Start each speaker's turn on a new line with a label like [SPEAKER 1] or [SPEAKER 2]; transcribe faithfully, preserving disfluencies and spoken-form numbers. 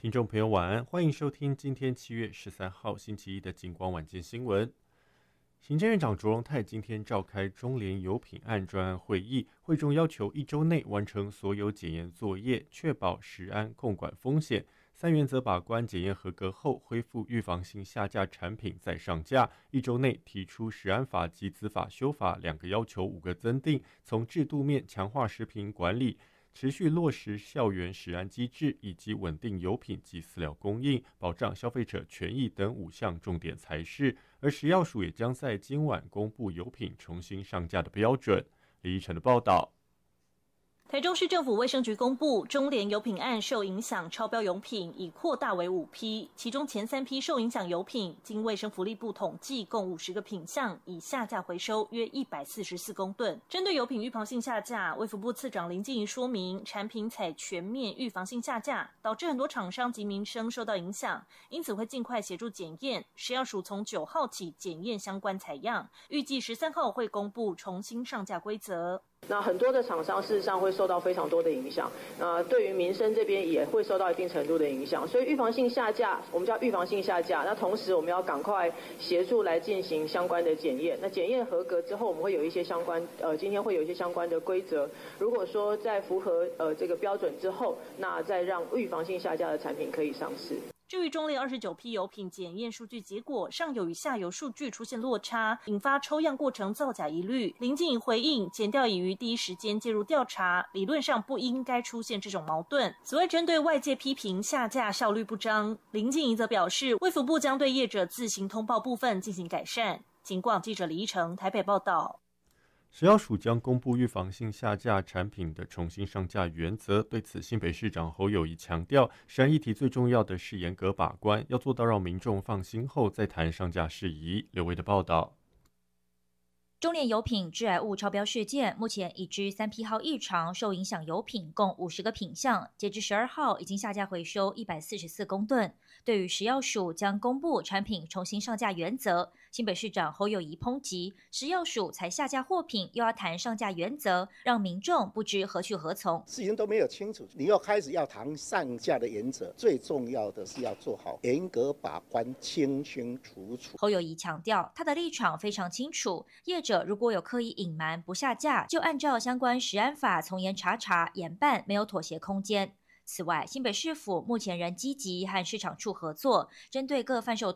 [SPEAKER 1] 听众朋友晚安，欢迎收听今天七月十三号星期一的警广晚间新闻。行政院长卓荣泰今天召开中联油品案专案会议，会中要求一周内完成所有检验作业，确保食安控管风险。三原则把关，检验合格后恢复预防性下架产品再上架。一周内提出食安法及子法修法两个要求，五个增订。从制度面强化食品管理。持续落实校园食安机制，以及稳定油品及饲料供应，保障消费者权益等五项重点才是。而食药署也将在今晚公布油品重新上架的标准。李依晨的报道。
[SPEAKER 2] 台中市政府卫生局公布，中联油品案受影响超标油品已扩大为五批，其中前三批受影响油品，经卫生福利部统计，共五十个品项，已下架回收约一百四十四公吨。针对油品预防性下架，卫福部次长林静怡说明，产品采全面预防性下架，导致很多厂商及民生受到影响，因此会尽快协助检验。食药署从九号起检验相关采样，预计十三号会公布重新上架规则。
[SPEAKER 3] 那很多的厂商事实上会受到非常多的影响，那对于民生这边也会受到一定程度的影响，所以预防性下架，我们叫预防性下架。那同时我们要赶快协助来进行相关的检验。那检验合格之后，我们会有一些相关，呃，今天会有一些相关的规则。如果说在符合呃这个标准之后，那再让预防性下架的产品可以上市。
[SPEAKER 2] 至于中联二十九批油品检验数据结果，上游与下游数据出现落差，引发抽样过程造假疑虑。林静怡回应，检调已于第一时间介入调查，理论上不应该出现这种矛盾。此外，针对外界批评下架效率不彰，林静怡则表示，卫福部将对业者自行通报部分进行改善。警广记者李依成台北报道。
[SPEAKER 1] 食药署将公布预防性下架产品的重新上架原则，对此新北市长侯友宜强调，食安议题最重要的是严格把关，要做到让民众放心后再谈上架事宜。刘维的报道。
[SPEAKER 4] 中联油品致癌物超标事件，目前已知三批号异常受影响油品共五十个品项，截至十二号已经下架回收一百四十四公吨。对于食药署将公布产品重新上架原则，新北市长侯友宜抨击，食药署才下架货品，又要谈上架原则，让民众不知何去何从。
[SPEAKER 5] 事情都没有清楚，你又开始要谈上架的原则，最重要的是要做好严格把关，清清楚楚。
[SPEAKER 4] 侯友宜强调，他的立场非常清楚，业者如果有刻意隐瞒不下架，就按照相关食安法从严查查严办，没有妥协空间。此外，新北市府目前仍积极和市场处合作，针对各贩售